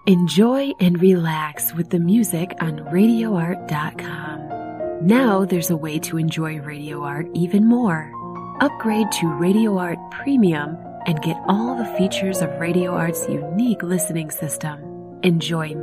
Enjoy and relax with the music on RadioArt.com. Now there's a way to enjoy Radio Art even more. Upgrade to Radio Art Premium and get all the features of Radio Art's unique listening system. Enjoy